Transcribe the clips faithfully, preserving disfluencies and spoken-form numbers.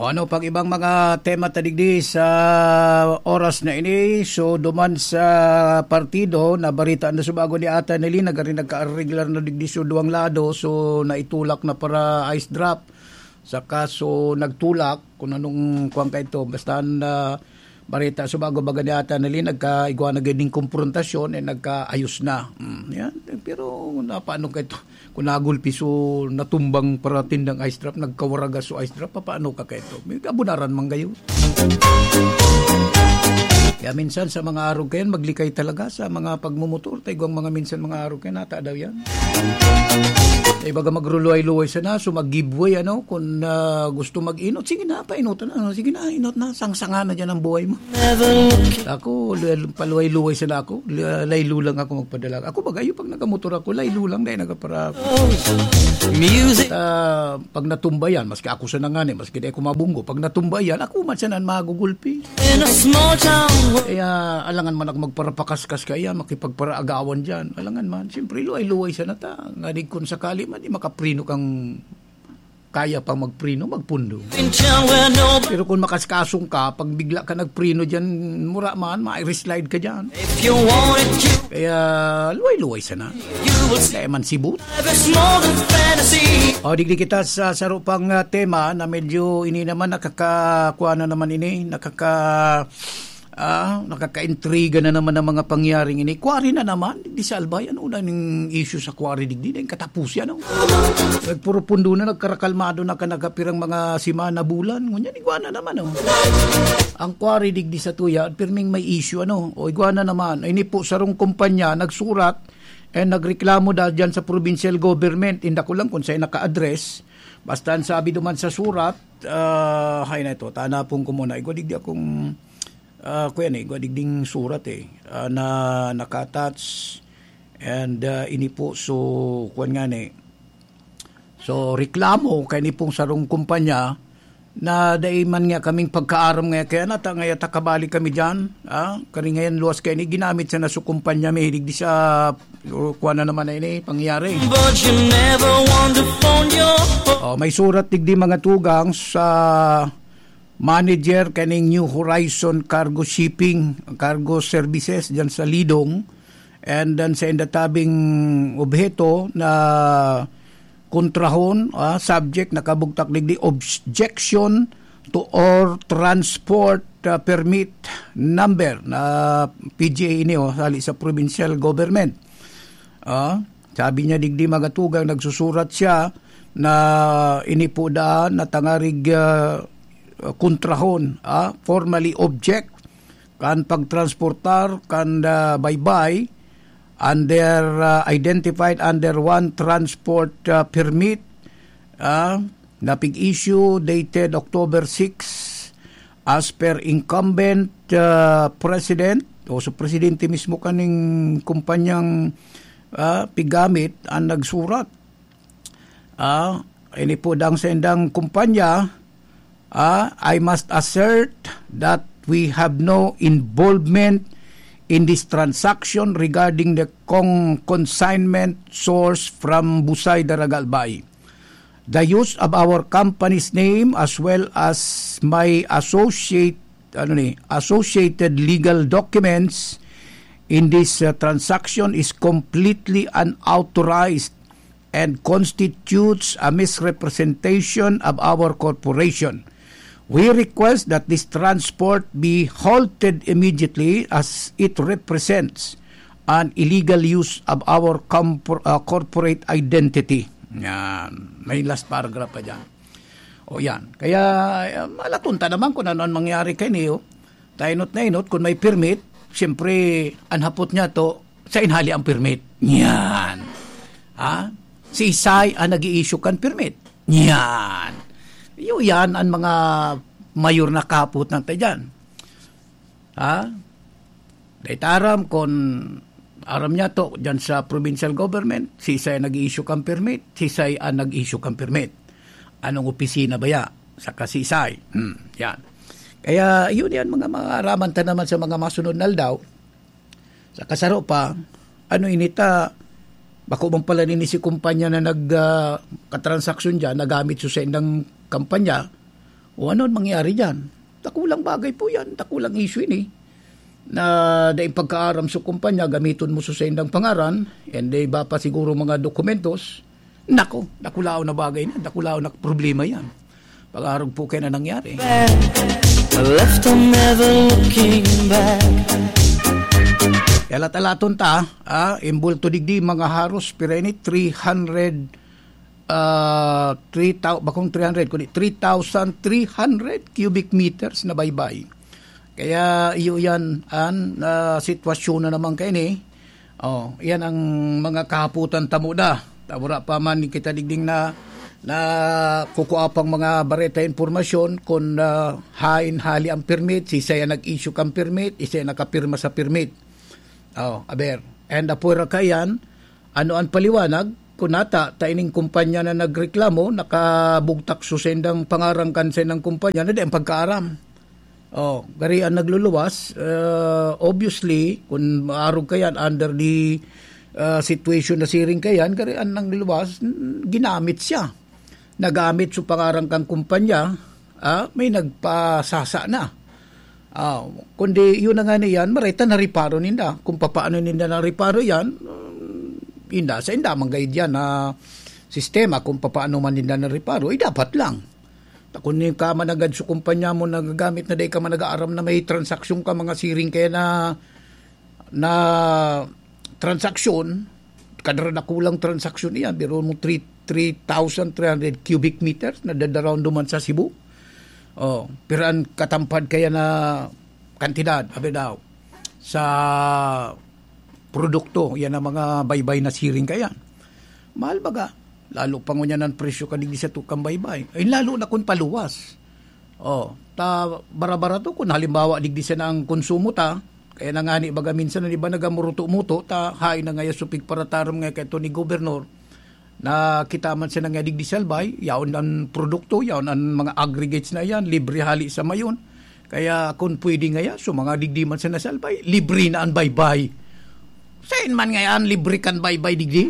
O ano, pag ibang mga tema tadigdi sa oras na ini, so duman sa partido, na barita na subago ni Ata Nili, nagarin nagka-regular na digdi so duwang lado, so naitulak na para ice drop, saka so nagtulak, kung anong kuwang ka ito, basta na barita subago baga ni Ata Nili, nagka-igwa na ganing komprontasyon, eh nagka-ayos na. Mm, yan, pero na paano ka ito? Kung nagulpi so natumbang para tindang ice drop, nagkawaraga so ice drop, paano ka kaito? May kabunaran man kayo. Kaya minsan sa mga araw kayan, maglikay talaga sa mga pagmumotor. Tayo ang mga minsan mga araw kayan, nata daw yan. Tayo baga magruluay-luway sa na, so mag-giveaway, ano, kung uh, gusto mag-inot, sige na, painutan na, ano, sige na, inot na, sangsanga na dyan ang buhay mo. Ako, paluay-luway sa na ako, laylo lang ako magpadala. Ako bagayo, pag nagamotor ako, laylo lang, dahil nagapara. Music. Uh, pag natumba yan, maski ako sa nangani, maski di ako mabunggo, pag natumba yan, ako man siya na magugulpi. In a small town. Kaya alangan man ako magparapakaskas kaya, makipagparaagawan dyan. Alangan man, siyempre luay-luway sa nata. Ngadig kung sakali man, di makaprino kang kaya pang magprino, magpundo. Pero kung makaskasong ka, pag bigla ka nagprino dyan, mura man, ma-reslide ka dyan. Kaya luway-luway sana. Kaya man sibut. O, digdi kita sa sarupang uh, tema na medyo ini naman nakakakuha na naman ini, nakaka... Ah, nakaka-intriga na naman ang mga pangyaring ini. Kwari na naman, di sa Albay, ano na yung issue sa kwari digdi, na yung katapus yan, no? Nagpuro pundo na, nagkarakalmado na ka nagkapirang mga simana bulan, ngunyan, iguana naman, no? Ang kwari digdi sa tuya, pirming may issue, ano? O iguana naman, ini po sarong kumpanya, nagsurat, and nagreklamo dahil dyan sa provincial government, hindi ko lang kung sa'yo naka-address, basta sabi duman sa surat, uh, hay na ito, tanapong ko muna, iguana digdi akong... Uh, kuya ni, gwadigding surat eh, uh, na nakatats and uh, ini po so kuwan nga ni so reklamo kay ni pong sarong kumpanya na daiman nga kaming pagkaaram nga kaya nata nga takabali kami dyan ah, kani ngayon luwas kay ni ginamit sa naso kumpanya may hilig di sa uh, kuwan na naman na ini pangyari oh, may surat digdi mga tugang sa manager kaning New Horizon Cargo Shipping, Cargo Services dyan sa Lidong, and then sa indatabing objeto na kontrahon, ah, subject nakabugtak digdi objection to or transport uh, permit number na P G A ini oh, sali sa provincial government. Ah, sabi niya digdi magatugang nagsusurat siya na ini po daan na tangarig uh, kontrahon, ah, formally object kan pagtransportar kan uh, bye-bye under uh, identified under one transport uh, permit uh, na pig-issue dated October sixth as per incumbent uh, president o sa presidente mismo kaning kumpanyang uh, pigamit ang nagsurat. Uh, ini po dang sendang kumpanya. Uh, I must assert that we have no involvement in this transaction regarding the con- consignment source from Busay Daragalbay. The use of our company's name as well as my associate, ano ni, associated legal documents in this uh, transaction is completely unauthorized and constitutes a misrepresentation of our corporation. We request that this transport be halted immediately as it represents an illegal use of our comp- uh, corporate identity. Yan. May last paragraph pa dyan. O yan. Kaya uh, malatunta naman kung ano ang mangyari kay niyo. Tainot na inot, kung may permit, siyempre, anhapot niya to, sa inhali ang permit. Yan. Ha? Si Isay ang nag-i-issue kan permit. Yan. Yung yan ang mga mayor na kaput ng tayo dyan. Ha? Dahil aram kung aram niya to dyan sa provincial government, si Isay nag-i-issue kang permit, si Isay ang nag-issue kang permit. Anong opisina ba ya? Saka si Isay. Hmm, yan. Kaya yun yan, mga mga araman ta naman sa mga masunod na daw. Sa kasaro pa, ano inita, bako bang pala nini si kumpanya na nag uh, katransaksyon dyan, nagamit so sa indang kampanya, O ano mangyari dyan? Takulang bagay po yan, takulang issue ini. Na dahil pagkaaram sa kumpanya, gamiton mo sa sendang pangaran, and di ba pa siguro mga dokumentos, nako, nakulao na bagay na, nakulao na problema yan. Pag-arog po kayo na nangyari. Left I'm never looking back. Alat-alaton ta, ah, imbulto digdi mga haros, pero ini three hundred Uh, three thousand bakong three hundred kundi three thousand three hundred cubic meters na baybay. Kaya iyo yan an uh, sitwasyon na naman kay ni. Oh, yan ang mga kahaputan tamuda. Tabura pa man kita digding na na kukuapang mga bareta informasyon kung uh, hain hali ang permit, si saya nag-issue kang permit, isa nakapirma sa permit. Oh, aber. And apura kayan, ano ang paliwanag? Kunata, taining kumpanya na nagreklamo, nakabugtak susendang pangarangkan sa ng kumpanya na di ang pagkaaram. Oh, garian nagluluwas. Uh, obviously, kung maarog kayan under the uh, situation na siring kayan, garian nagluluwas, ginamit siya. Nagamit sa pangarangkan kumpanya, ah, may nagpasasa na. Ah, kundi yun na nga niyan, marita na riparo ninda. Kung paano ninda na riparo yan, inda sa inda manggayid yan na sistema kung paano man ninda na reparo, eh dapat lang. Kung hindi ka managad sa kumpanya mo nagagamit na day ka manag-aaram na may transaksyon ka mga siring kaya na na transaksyon, kadra na kulang transaksyon iyan, biro mo three thousand three hundred cubic meters na dadaround duman sa Cebu. Oh, pero ang katampad kaya na kantidad, abe daw, sa produkto, yan ang mga baybay na siring kaya. Mahal baga. Lalo pa ngunyan ang presyo kanig sa tukang baybay. Ay lalo na kung paluwas. O, ta bara-bara to kung halimbawa digdi sa ng konsumo ta, kaya na nga ni baga minsan na iba nagamuruto-muto, ta hain na nga supig para tarom nga kay ni Gobernador na kita man siya nga digdi salbay, yaon ang produkto, yaon ang mga aggregates na yan, libre hali sa mayon. Kaya kung pwede nga yan, so mga digdi man siya na salbay, libre na ang baybay. Sain man ngayon, libre kan baybay digdi.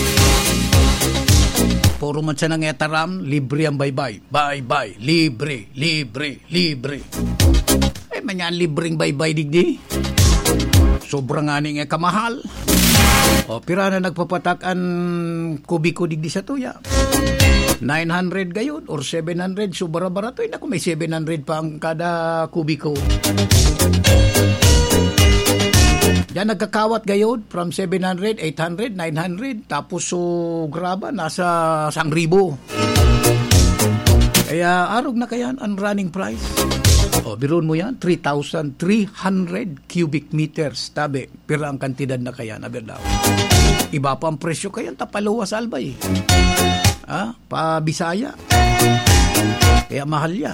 Puro man siya nang etaram, libre ang baybay. Baybay, libre, libre, libre. Eh, man yan, libreng baybay digdi. Sobrang nga nga kamahal. O, pira na nagpapatak ang kubiko digdi sa tuya. nine hundred gayon or seven hundred, so bara-bara to. Naku, may seven hundred pa ang kada kubiko. Yan nagkakawat gayon from seven hundred, eight hundred, nine hundred. Tapos so graba nasa one thousand. Kaya arog na kayan ang running price. O biron mo yan, three thousand three hundred cubic meters. Tabi, pira ang kantidad na kayan. Aber daw. Iba pa ang presyo kayan, tapaluwas albay. Ah, pa Bisaya. Kaya mahal yan.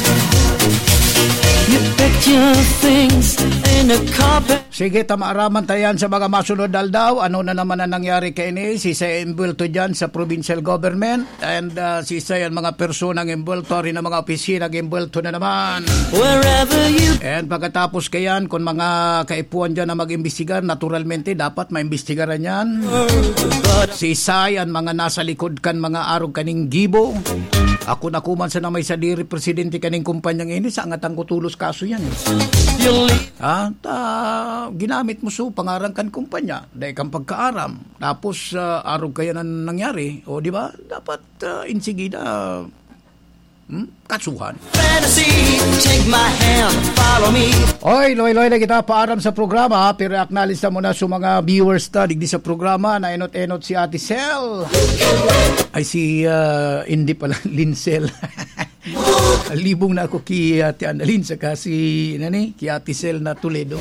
You bet your things in a carpet. Sige, tamaaraman tayan sa mga masunod daldaw. Ano na naman ang nangyari kay ni? Si Say imbulto dyan sa provincial government. And uh, si Say ang mga personang imbulto rin ang mga opisina imbulto na naman. Wherever you. And pagkatapos kayan, kung mga kaipuan dyan na mag-imbestigar, naturalmente dapat maimbestigaran yan. Si Say ang mga nasa likod kan mga arog kaning gibo. Ako nakuman sa namay sa diri presidente kaning kumpanyang ini sa angatang kutulos kaso yan. Ah, ta, ginamit mo so pangarangkan kumpanya dahil kang pagkaaram. Tapos uh, arog kaya na nangyari. O di ba? Dapat uh, insigida hmm? kasuhan. Fantasy, take my hand, follow me. Oy, loy-loy na kita paaram sa programa. Pero acknowledge na muna sa mga viewers ta digdi sa programa na enot-enot si Ate Sel. Ay si uh, hindi pala Linsel. Libong na ako ki Ate Annalyn saka si nani, ki Ate Sel na Toledo.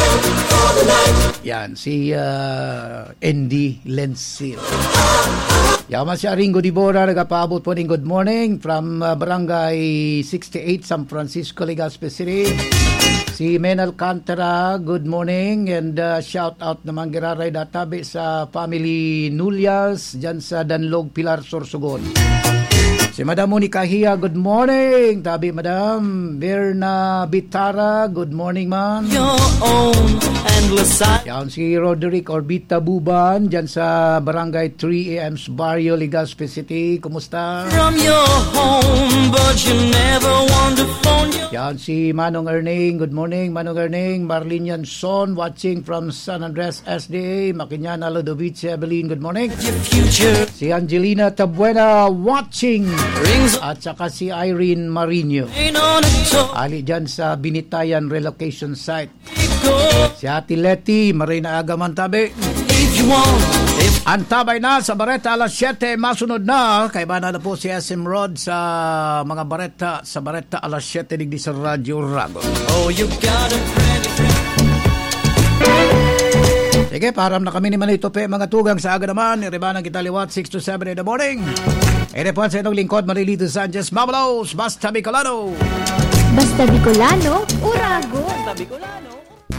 Yan si uh, Andy Lensil. Yaman si Ringo Dibora nagapaabot po ning good morning from uh, Barangay sixty-eight San Francisco, Legazpi City. Si Men Alcantara, good morning and uh, shout out naman giraray databi sa family Nullias dyan sa Danlog, Pilar, Sorsogon. Si Madam Monica Hia, good morning. Tabi Madam Berna Bitara, good morning ma'am. Your own endless side. Yan si Roderick Orbita Buban dyan sa Barangay three A M's Barrio, Legazpi City. Kumusta? From your home, but you never want to phone your. Yan si Manong Erning, good morning Manong Erning. Marlene Yanson watching from San Andres S D A. Makinyana Ludovice Evelyn, good morning. Your future Si Angelina Tabuena watching. rings At saka si Irene Marino. ain't on a tour. Ali dyan sa Binitayan Relocation Site. Go Si Ate Leti, Marina Agaman tabi. if you want. If Antabay na sa Bareta alas siyete, masunod na. Kaiba na po si S M Rod sa mga Bareta, sa Bareta alas siyete digdi sa Radyo Ragon. oh you got a friend, friend. Sige, param na kami ni Manito Pe, mga tugang sa aga naman. Iribanang kita liwat, six to seven in the morning. Ere po sa inong lingkod, Marilito Sanchez Mabalos, Basta Bicolano. Basta Bicolano, Urago. Basta Bicolano.